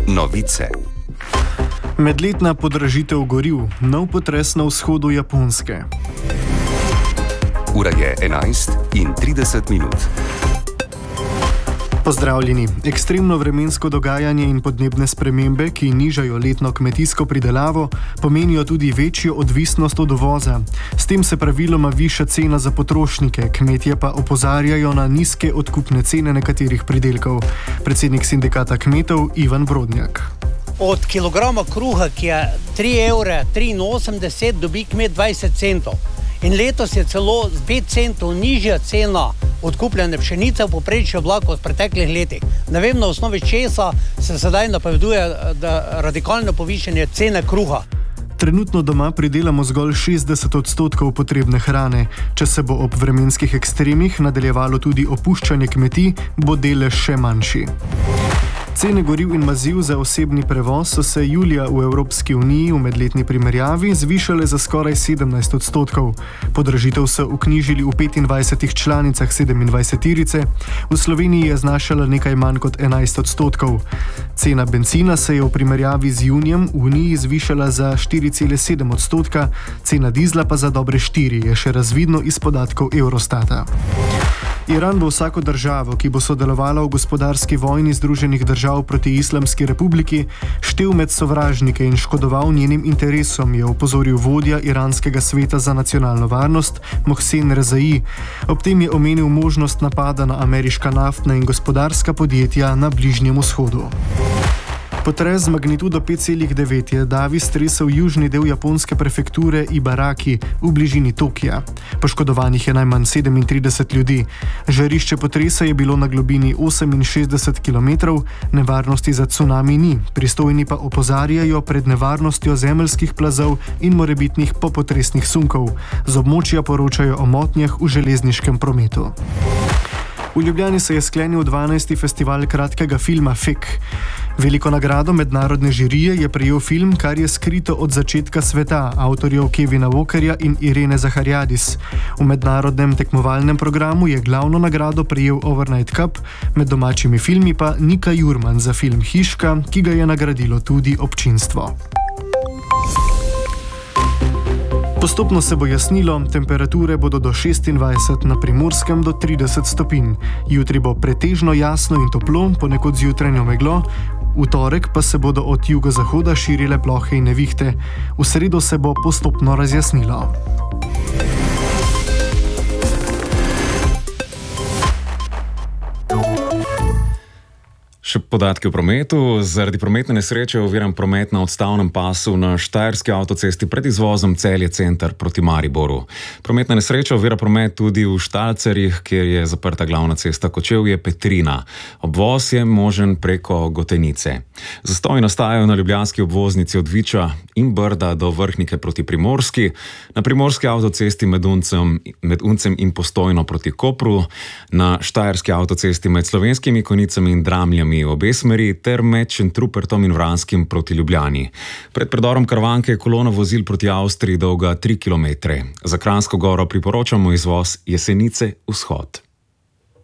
Novice. Medletna podražitev goriv, nov potres na vzhodu Japonske. Ura je 11:30. Pozdravljeni. Ekstremno vremensko dogajanje in podnebne spremembe, ki nižajo letno kmetijsko pridelavo, pomenijo tudi večjo odvisnost od uvoza. S tem se praviloma viša cena za potrošnike, kmetje pa opozarjajo na nizke odkupne cene nekaterih pridelkov. Predsednik sindikata kmetov Ivan Brodnjak. Od kilograma kruha, ki je 3,83 €, dobi kmet 20 centov. In letos je celo z 5 centov nižja cena odkupljene pšenice v povprečju bila kot v preteklih letih. Ne vem, na osnovi česa se sedaj napoveduje, da radikalno povišanje cene kruha. Trenutno doma pridelamo zgolj 60% potrebne hrane. Če se bo ob vremenskih ekstremih nadaljevalo tudi opuščanje kmetij, bo delež še manjši. Cene goriv in maziv za osebni prevoz so se julija v Evropski uniji v medletni primerjavi zvišale za skoraj 17%. Podražitev so vknjižili v 25 članicah 27-terice, v Sloveniji je znašala nekaj manj kot 11%. Cena bencina se je v primerjavi z junijem v uniji zvišala za 4,7%, cena dizla pa za dobre 4%, je še razvidno iz podatkov Eurostata. Iran bo vsako državo, ki bo sodelovala v gospodarski vojni Združenih držav proti Islamski republiki, štel med sovražnike in škodoval njenim interesom, je opozoril vodja iranskega sveta za nacionalno varnost Mohsen Rezaei. Ob tem je omenil možnost napada na ameriška naftna in gospodarska podjetja na Bližnjem vzhodu. Potres z magnitudo 5,9 je davi stresel južni del japonske prefekture Ibaraki v bližini Tokija. Poškodovanih je najmanj 37 ljudi. Žarišče potresa je bilo na globini 68 km, nevarnosti za cunami ni, pristojni pa opozarjajo pred nevarnostjo zemeljskih plazov in morebitnih popotresnih sunkov. Z območja poročajo o motnjah v železniškem prometu. V Ljubljani se je sklenil 12. festival kratkega filma FEK. Veliko nagrado mednarodne žirije je prejel film Kar je skrito od začetka sveta, avtorjev Kevina Walkerja in Irene Zahariadis. V mednarodnem tekmovalnem programu je glavno nagrado prejel Overnight Cup, med domačimi filmi pa Nika Jurman za film Hiška, ki ga je nagradilo tudi občinstvo. Postopno se bo jasnilo, temperature bodo do 26, na Primorskem do 30 stopinj. Jutri bo pretežno jasno in toplo, ponekod z jutranjo meglo, v torek pa se bodo od jugozahoda širile plohe in nevihte. V sredo se bo postopno razjasnilo. Še podatki o prometu. Zaradi prometne nesreče je oviran promet na odstavnem pasu na Štajerski avtocesti pred izvozom Celje center proti Mariboru. Prometna nesreča ovira promet tudi v Štalcerjih, kjer je zaprta glavna cesta Kočevje-Petrina. Obvoz je možen preko Gotenice. Zastoji nastajajo na ljubljanski obvoznici od Viča in Brda do Vrhnike proti Primorski, na Primorski avtocesti med Uncem in Postojno proti Kopru, na Štajerski avtocesti med Slovenskimi Konicami in Dramljami v obe smeri ter med Šentrupertom in Vranskim proti Ljubljani. Pred predorom Karavanke je kolona vozil proti Avstriji dolga 3 km. Za Kranjsko Goro priporočamo izvoz Jesenice vzhod.